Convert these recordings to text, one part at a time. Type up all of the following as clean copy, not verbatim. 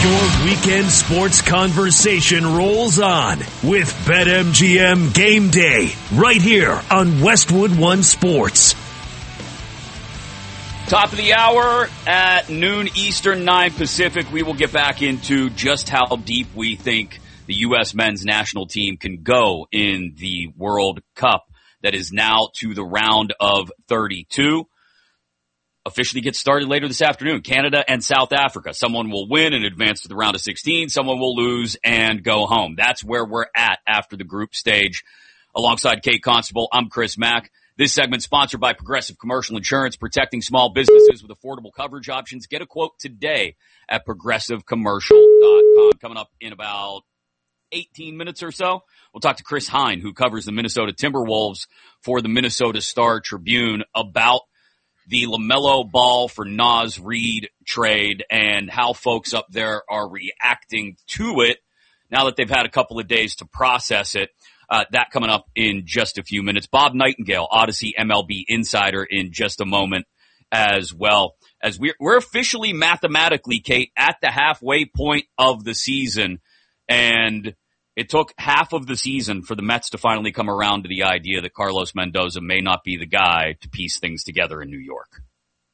Your weekend sports conversation rolls on with BetMGM Game Day right here on Westwood One Sports. Top of the hour at noon Eastern, 9 Pacific. We will get back into just how deep we think the U.S. men's national team can go in the World Cup that is now to the round of 32. Officially gets started later this afternoon. Canada and South Africa. Someone will win and advance to the round of 16. Someone will lose and go home. That's where we're at after the group stage. Alongside Kate Constable, I'm Chris Mack. This segment sponsored by Progressive Commercial Insurance, protecting small businesses with affordable coverage options. Get a quote today at progressivecommercial.com. Coming up in about 18 minutes or so, we'll talk to Chris Hine, who covers the Minnesota Timberwolves for the Minnesota Star Tribune, about the LaMelo Ball for Naz Reid trade and how folks up there are reacting to it now that they've had a couple of days to process it. That coming up in just a few minutes. Bob Nightingale, Odyssey MLB Insider, in just a moment as well. As we're officially mathematically, Kate, at the halfway point of the season, and it took half of the season for the Mets to finally come around to the idea that Carlos Mendoza may not be the guy to piece things together in New York.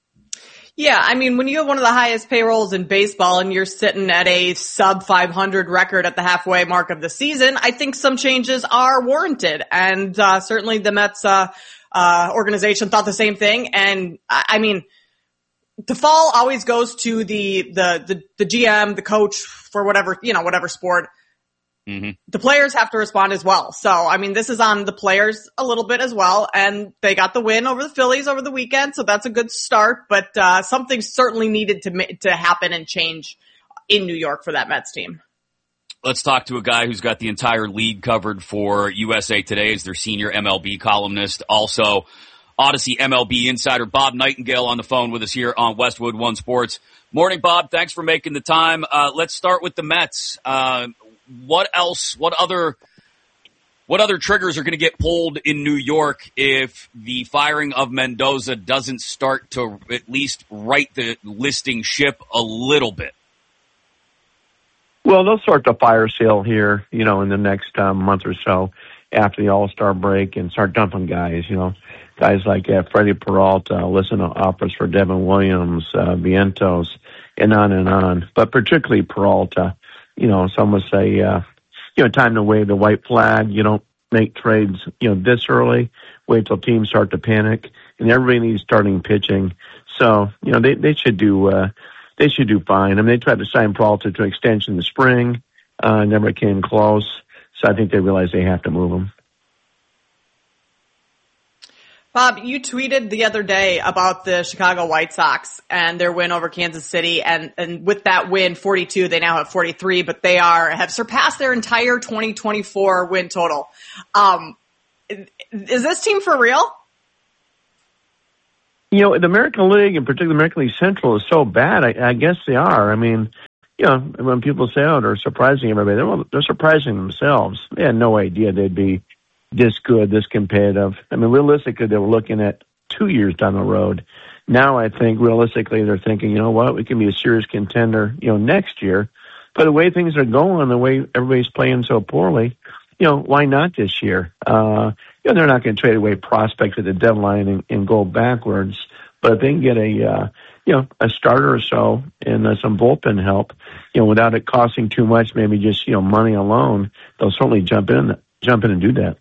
Yeah, I mean, when you have one of the highest payrolls in baseball and you're sitting at a sub 500 record at the halfway mark of the season, I think some changes are warranted. And certainly the Mets organization thought the same thing. And I mean, the fall always goes to the GM, the coach for whatever sport. Mm-hmm. The players have to respond as well. So, I mean, this is on the players a little bit as well. And they got the win over the Phillies over the weekend. So that's a good start. But something certainly needed to happen and change in New York for that Mets team. Let's talk to a guy who's got the entire league covered for USA Today as their senior MLB columnist. Also, Odyssey MLB Insider, Bob Nightingale, on the phone with us here on Westwood One Sports. Morning, Bob. Thanks for making the time. Let's start with the Mets. What else? What other triggers are going to get pulled in New York if the firing of Mendoza doesn't start to at least right the listing ship a little bit? Well, they'll start the fire sale here, in the next month or so after the All-Star break, and start dumping guys, guys like Freddie Peralta, listen to offers for Devin Williams, Vientos, and on. But particularly Peralta. Some would say, time to wave the white flag. You don't make trades, this early. Wait till teams start to panic, and everybody needs starting pitching. So, they should do fine. I mean, they tried to sign Peralta to an extension in the spring, never came close. So I think they realize they have to move him. Bob, you tweeted the other day about the Chicago White Sox and their win over Kansas City. And with that win, 42, they now have 43, but they have surpassed their entire 2024 win total. Is this team for real? The American League, and particularly the American League Central, is so bad. I guess they are. I mean, when people say, oh, they're surprising everybody, they're surprising themselves. They had no idea they'd be this good, this competitive. I mean, realistically, they were looking at 2 years down the road. Now I think realistically they're thinking, you know what, we can be a serious contender, next year. But the way things are going, the way everybody's playing so poorly, why not this year? They're not going to trade away prospects at the deadline and go backwards. But if they can get a starter or so and some bullpen help, without it costing too much, maybe just, money alone, they'll certainly jump in and do that.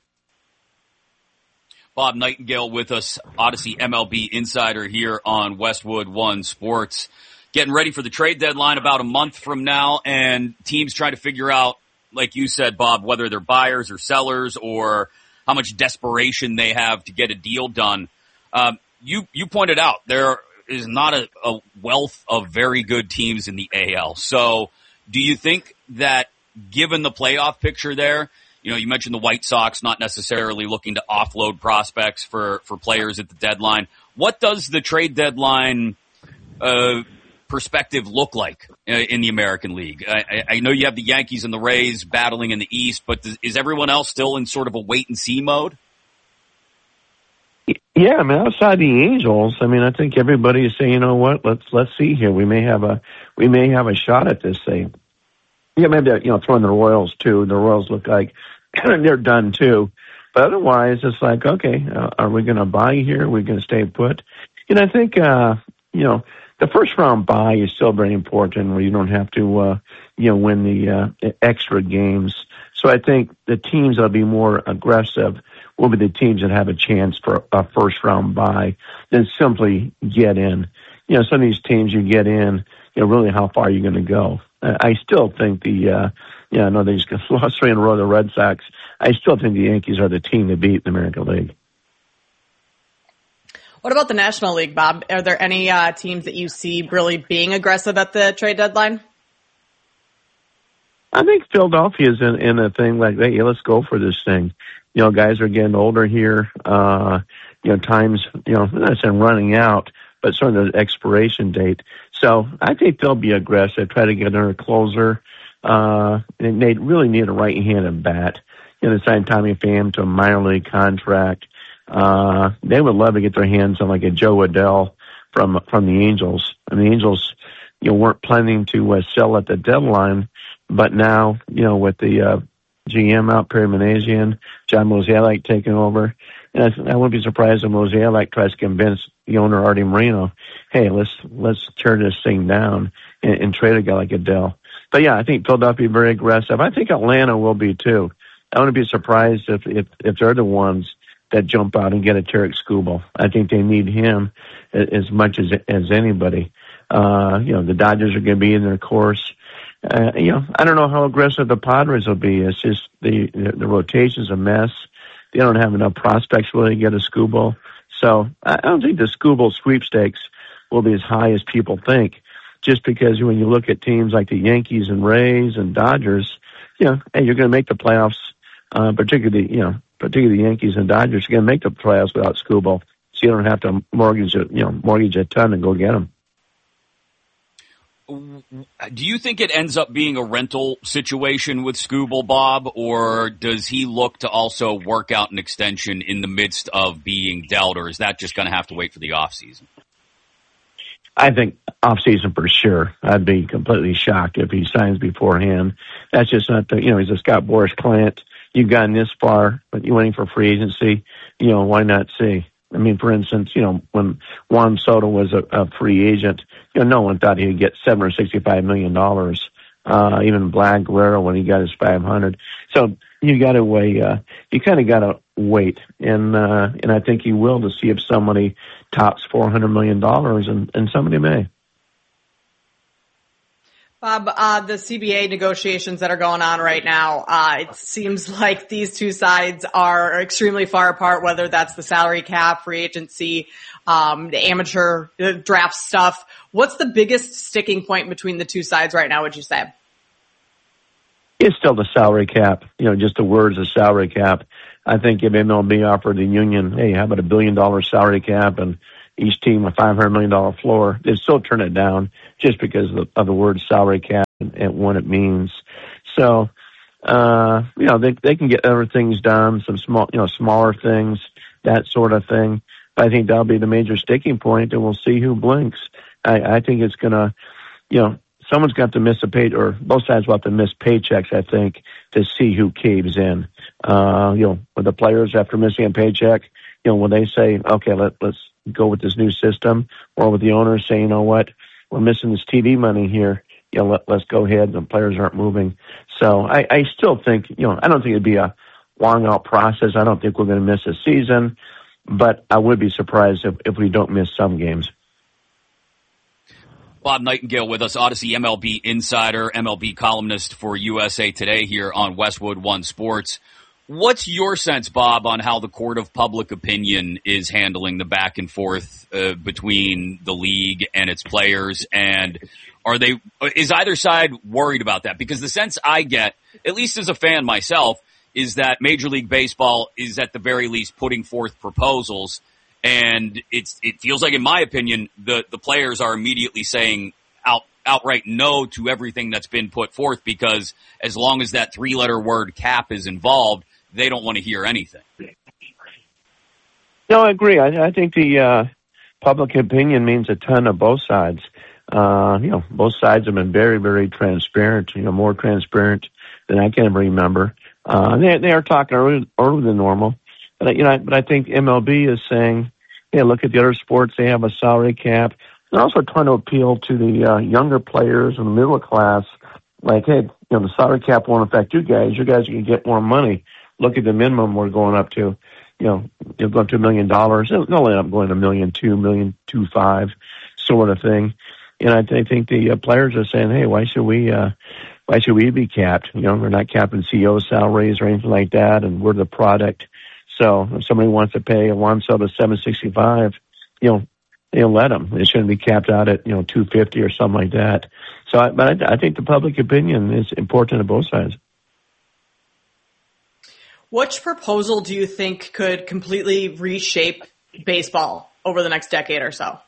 Bob Nightingale with us, Odyssey MLB Insider here on Westwood One Sports. Getting ready for the trade deadline about a month from now, and teams trying to figure out, like you said, Bob, whether they're buyers or sellers or how much desperation they have to get a deal done. You pointed out there is not a wealth of very good teams in the AL. So do you think that given the playoff picture there, you mentioned the White Sox not necessarily looking to offload prospects for players at the deadline. What does the trade deadline perspective look like in the American League? I know you have the Yankees and the Rays battling in the East, but is everyone else still in sort of a wait-and-see mode? Yeah, I mean, outside the Angels, I mean, I think everybody is saying, you know what, let's see here. We may have a shot at this thing. Yeah, maybe throw in the Royals too. The Royals look like they're done too. But otherwise, it's like, okay, are we going to buy here? Are we going to stay put? And I think the first round bye is still very important, where you don't have to win the extra games. So I think the teams that'll be more aggressive will be the teams that have a chance for a first round bye than simply get in. Some of these teams you get in, really how far are you going to go? I still think I know they just lost 3 in a row, the Red Sox. I still think the Yankees are the team to beat in the American League. What about the National League, Bob? Are there any teams that you see really being aggressive at the trade deadline? I think Philadelphia is in a thing like that. Yeah, let's go for this thing. Guys are getting older here. Time's, I'm not saying running out, but sort of the expiration date. So I think they'll be aggressive, try to get another closer. And they really need a right-handed bat. They signed Tommy Pham to a minor league contract. They would love to get their hands on like a Joe Adell from the Angels. And the Angels, weren't planning to sell at the deadline, but now, with the GM out, Perry Minasian, John Mozeliak taking over, and I wouldn't be surprised if Mozeliak tries to convince the owner, Artie Moreno, hey, let's tear this thing down and trade a guy like Adell. But yeah, I think Philadelphia will be very aggressive. I think Atlanta will be too. I wouldn't be surprised if they're the ones that jump out and get a Tarek Skubal. I think they need him as much as anybody. The Dodgers are going to be in their course. I don't know how aggressive the Padres will be. It's just the rotation's a mess. They don't have enough prospects really to get a Skubal. So I don't think the Skubal sweepstakes will be as high as people think, just because when you look at teams like the Yankees and Rays and Dodgers, you're going to make the playoffs, particularly the Yankees and Dodgers are going to make the playoffs without Skubal. So you don't have to mortgage a ton and go get them. Do you think it ends up being a rental situation with Skubal, Bob, or does he look to also work out an extension in the midst of being dealt, or is that just going to have to wait for the offseason? I think off-season for sure. I'd be completely shocked if he signs beforehand. That's just not he's a Scott Boras client. You've gotten this far, but you're waiting for free agency. Why not see? I mean, for instance, when Juan Soto was a free agent, no one thought he'd get $765 million. Even Vlad Guerrero when he got his $500. So you got to weigh. You kind of got to wait, and I think he will, to see if somebody tops $400 million, and somebody may. Bob, the CBA negotiations that are going on right now, it seems like these two sides are extremely far apart, whether that's the salary cap, free agency, the amateur draft stuff. What's the biggest sticking point between the two sides right now, would you say? It's still the salary cap, just the words of salary cap. I think if MLB offered the union, hey, how about $1 billion salary cap and each team a $500 million floor, they'd still turn it down just because of the word salary cap and what it means. So, they can get other things done, some smaller things, that sort of thing. But I think that'll be the major sticking point, and we'll see who blinks. I think it's going to, someone's got to miss a pay, or both sides will have to miss paychecks, I think, to see who caves in. With the players after missing a paycheck, when they say, okay, let's go with this new system, or with the owners saying, you know what, we're missing this TV money here, let's go ahead, the players aren't moving. So I still think, I don't think it'd be a long out process. I don't think we're going to miss a season, but I would be surprised if we don't miss some games. Bob Nightingale with us, Odyssey MLB insider, MLB columnist for USA Today here on Westwood One Sports. What's your sense, Bob, on how the court of public opinion is handling the back and forth between the league and its players? And is either side worried about that? Because the sense I get, at least as a fan myself, is that Major League Baseball is at the very least putting forth proposals. And it feels like, in my opinion, the players are immediately saying outright no to everything that's been put forth, because as long as that 3-letter word cap is involved, they don't want to hear anything. No, I agree. I think the public opinion means a ton of both sides. Both sides have been very, very transparent, more transparent than I can ever remember. They are talking earlier than normal. But I think MLB is saying, hey, look at the other sports. They have a salary cap. They're also trying to appeal to the younger players and the middle class. Like, hey, the salary cap won't affect you guys. You guys can get more money. Look at the minimum we're going up to. You'll go up to $1 million. They'll end up going to $1.2 million, $1.25 million, sort of thing. And I think the players are saying, hey, why should we be capped? We're not capping CEO salaries or anything like that, and we're the product. So if somebody wants to pay Alonso to $765, they'll let them. It shouldn't be capped out at $250 or something like that. So, I think the public opinion is important to both sides. Which proposal do you think could completely reshape baseball over the next decade or so?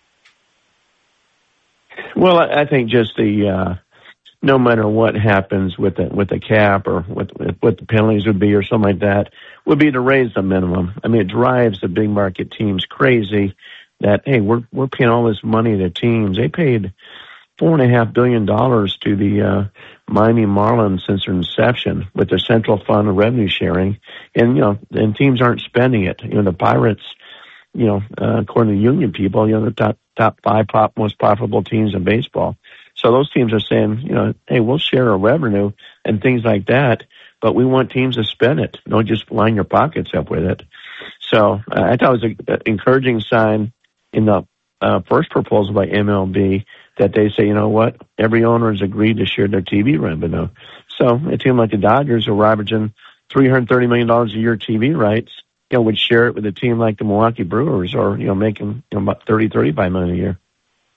Well, I think just the no matter what happens with the cap or what the penalties would be or something like that, would be to raise the minimum. I mean, it drives the big market teams crazy that, hey, we're paying all this money to teams. They paid $4.5 billion to the Miami Marlins since their inception with their central fund of revenue sharing, and teams aren't spending it. The Pirates, according to union people, the top five most profitable teams in baseball. So those teams are saying, hey, we'll share our revenue and things like that, but we want teams to spend it. Don't just line your pockets up with it. So I thought it was an encouraging sign in the first proposal by MLB that they say, you know what, every owner has agreed to share their TV revenue. So a team like the Dodgers, who are averaging $330 million a year TV rights, would share it with a team like the Milwaukee Brewers, or making about $35 million a year.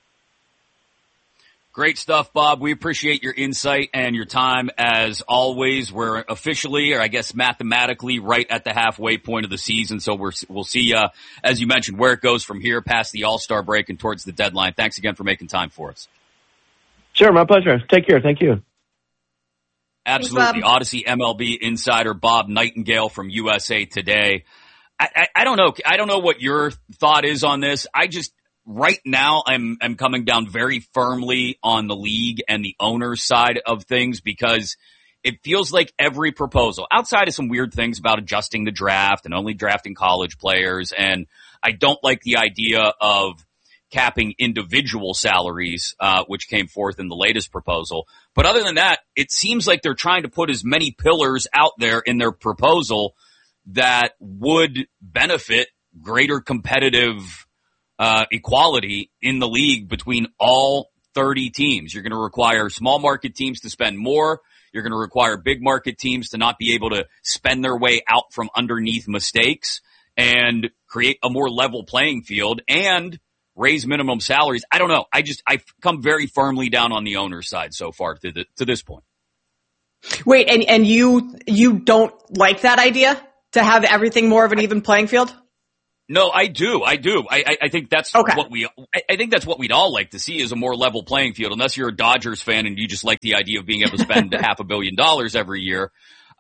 Great stuff, Bob. We appreciate your insight and your time as always. We're officially, or I guess mathematically, right at the halfway point of the season. So we'll see, as you mentioned, where it goes from here past the All-Star break and towards the deadline. Thanks again for making time for us. Sure, my pleasure. Take care. Thank you. Absolutely. Odyssey MLB insider Bob Nightingale from USA Today. I don't know. I don't know what your thought is on this. Right now, I'm coming down very firmly on the league and the owner's side of things, because it feels like every proposal, outside of some weird things about adjusting the draft and only drafting college players, and I don't like the idea of capping individual salaries, which came forth in the latest proposal. But other than that, it seems like they're trying to put as many pillars out there in their proposal that would benefit greater competitive equality in the league between all 30 teams. You're going to require small market teams to spend more. You're going to require big market teams to not be able to spend their way out from underneath mistakes, and create a more level playing field and raise minimum salaries. I don't know. I've come very firmly down on the owner's side so far to this point. Wait, and you don't like that idea to have everything more of an even playing field? No, I do. I think that's okay. I think that's what we'd all like to see, is a more level playing field, unless you're a Dodgers fan and you just like the idea of being able to spend $500 million every year.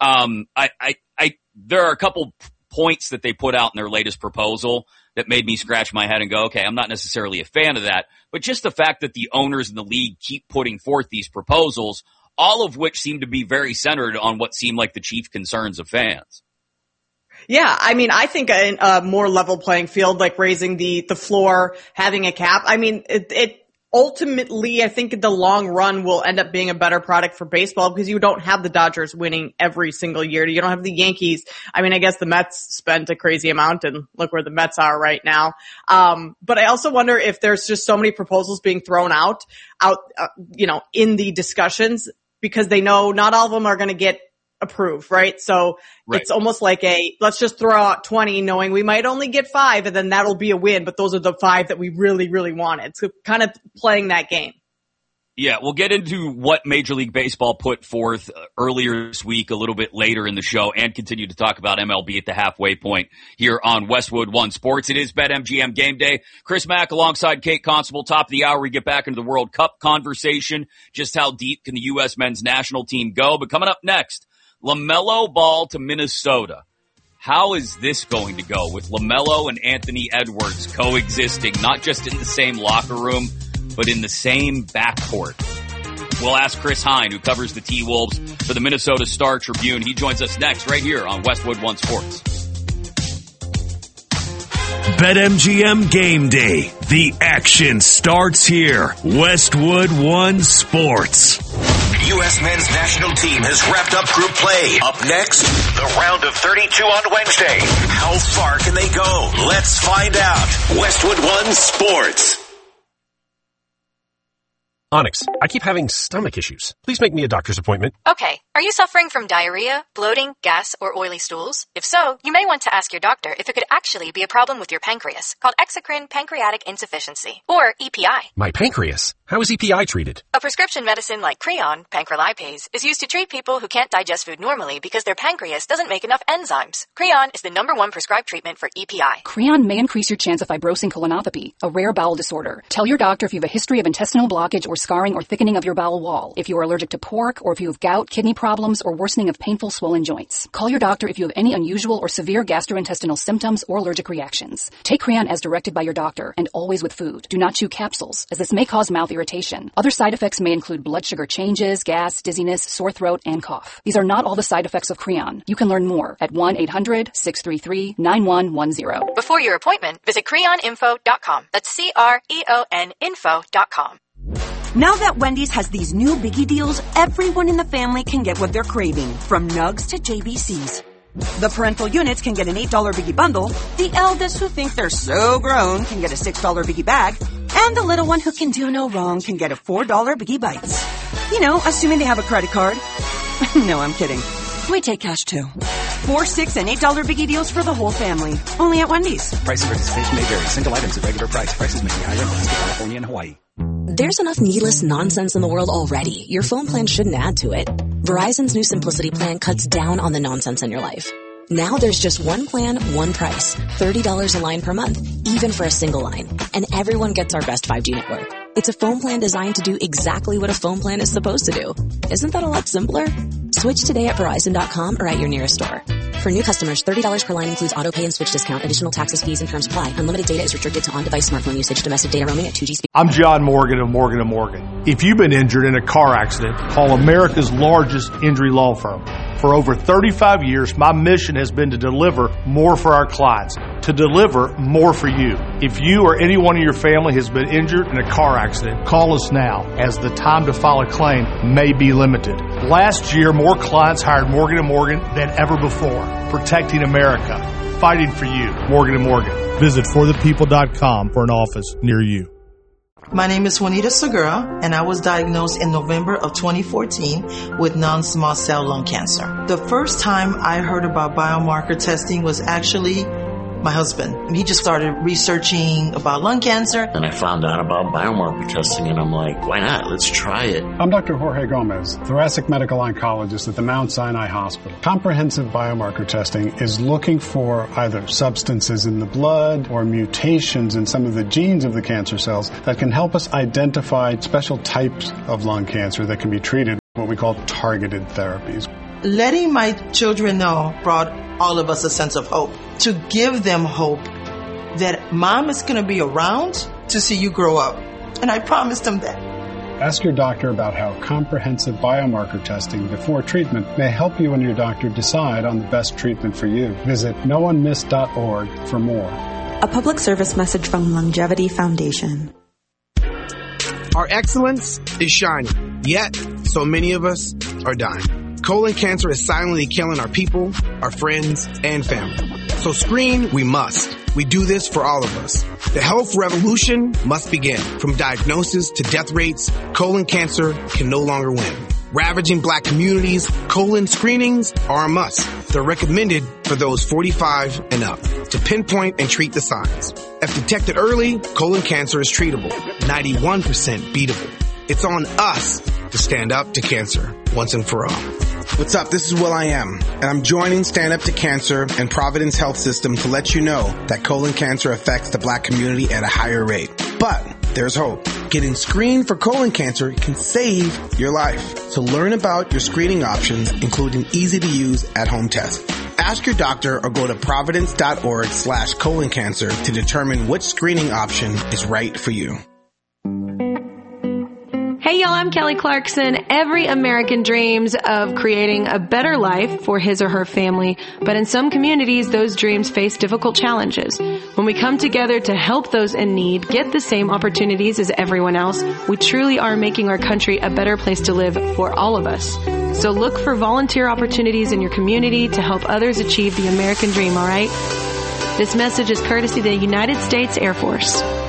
There are a couple points that they put out in their latest proposal that made me scratch my head and go, okay, I'm not necessarily a fan of that. But just the fact that the owners in the league keep putting forth these proposals, all of which seem to be very centered on what seem like the chief concerns of fans. Yeah, I mean, I think a more level playing field, like raising the floor, having a cap. I mean, it ultimately, I think in the long run will end up being a better product for baseball, because you don't have the Dodgers winning every single year. You don't have the Yankees. I mean, I guess the Mets spent a crazy amount, and look where the Mets are right now. But I also wonder if there's just so many proposals being thrown out, in the discussions, because they know not all of them are going to get approved, right? So right. It's almost like let's just throw out 20 knowing we might only get 5, and then that'll be a win, but those are the 5 that we really, really wanted. So kind of playing that game. Yeah, we'll get into what Major League Baseball put forth earlier this week a little bit later in the show, and continue to talk about MLB at the halfway point here on Westwood One Sports. It is BetMGM Game Day. Chris Mack alongside Kate Constable. Top of the hour, we get back into the World Cup conversation. Just how deep can the U.S. men's national team go? But coming up next, LaMelo Ball to Minnesota. How is this going to go with LaMelo and Anthony Edwards coexisting, not just in the same locker room, but in the same backcourt? We'll ask Chris Hine, who covers the T-Wolves for the Minnesota Star-Tribune. He joins us next right here on Westwood One Sports. BetMGM Game Day. The action starts here. Westwood One Sports. U.S. men's national team has wrapped up group play. Up next, the round of 32 on Wednesday. How far can they go? Let's find out. Westwood One Sports. Onyx, I keep having stomach issues. Please make me a doctor's appointment. Okay. Are you suffering from diarrhea, bloating, gas, or oily stools? If so, you may want to ask your doctor if it could actually be a problem with your pancreas, called exocrine pancreatic insufficiency, or EPI. My pancreas? How is EPI treated? A prescription medicine like Creon, pancrelipase, is used to treat people who can't digest food normally because their pancreas doesn't make enough enzymes. Creon is the #1 prescribed treatment for EPI. Creon may increase your chance of fibrosing colonopathy, a rare bowel disorder. Tell your doctor if you have a history of intestinal blockage or scarring or thickening of your bowel wall, if you are allergic to pork, or if you have gout, kidney problems, or worsening of painful swollen joints. Call your doctor if you have any unusual or severe gastrointestinal symptoms or allergic reactions. Take Creon as directed by your doctor, and always with food. Do not chew capsules, as this may cause mouth irritation. Other side effects may include blood sugar changes, gas, dizziness, sore throat, and cough. These are not all the side effects of Creon. You can learn more at 1-800-633-9110. Before your appointment, visit creoninfo.com. That's CREON info.com. Now that Wendy's has these new biggie deals, everyone in the family can get what they're craving, from nugs to JBCs. The parental units can get an $8 biggie bundle, the eldest who think they're so grown can get a $6 biggie bag, and the little one who can do no wrong can get a $4 biggie bites. You know, assuming they have a credit card. No, I'm kidding. We take cash too. 4, 6, and $8 biggie deals for the whole family. Only at Wendy's. Price and participation may vary. Single items at regular price. Prices may be higher in Alaska, California, and Hawaii. There's enough needless nonsense in the world already. Your phone plan shouldn't add to it. Verizon's new Simplicity plan cuts down on the nonsense in your life. Now there's just one plan, one price. $30 a line per month, even for a single line. And everyone gets our best 5G network. It's a phone plan designed to do exactly what a phone plan is supposed to do. Isn't that a lot simpler? Switch today at Verizon.com or at your nearest store. For new customers, $30 per line includes auto pay and switch discount. Additional taxes, fees, and terms apply. Unlimited data is restricted to on-device smartphone usage. Domestic data roaming at 2G speed. I'm John Morgan of Morgan & Morgan. If you've been injured in a car accident, call America's largest injury law firm. For over 35 years, my mission has been to deliver more for our clients, to deliver more for you. If you or anyone in your family has been injured in a car accident, call us now, as the time to file a claim may be limited. Last year, more clients hired Morgan & Morgan than ever before, protecting America, fighting for you. Morgan & Morgan. Visit forthepeople.com for an office near you. My name is Juanita Segura, and I was diagnosed in November of 2014 with non-small cell lung cancer. The first time I heard about biomarker testing was actually my husband. He just started researching about lung cancer. And I found out about biomarker testing, and I'm like, why not? Let's try it. I'm Dr. Jorge Gomez, thoracic medical oncologist at the Mount Sinai Hospital. Comprehensive biomarker testing is looking for either substances in the blood or mutations in some of the genes of the cancer cells that can help us identify special types of lung cancer that can be treated, what we call targeted therapies. Letting my children know brought all of us a sense of hope. To give them hope that mom is going to be around to see you grow up. And I promised them that. Ask your doctor about how comprehensive biomarker testing before treatment may help you and your doctor decide on the best treatment for you. Visit noonemiss.org for more. A public service message from Longevity Foundation. Our excellence is shining, yet so many of us are dying. Colon cancer is silently killing our people, our friends, and family. So screen we must. We do this for all of us. The health revolution must begin. From diagnosis to death rates, colon cancer can no longer win. Ravaging black communities, colon screenings are a must. They're recommended for those 45 and up to pinpoint and treat the signs. If detected early, colon cancer is treatable, 91% beatable. It's on us to stand up to cancer once and for all. What's up? This is Will I Am, and I'm joining Stand Up to Cancer and Providence Health System to let you know that colon cancer affects the black community at a higher rate. But there's hope. Getting screened for colon cancer can save your life. So learn about your screening options, including easy-to-use at-home tests. Ask your doctor or go to providence.org/colon cancer to determine which screening option is right for you. Hey y'all, I'm Kelly Clarkson. Every American dreams of creating a better life for his or her family, but in some communities, those dreams face difficult challenges. When we come together to help those in need get the same opportunities as everyone else, we truly are making our country a better place to live for all of us. So look for volunteer opportunities in your community to help others achieve the American dream, all right? This message is courtesy of the United States Air Force.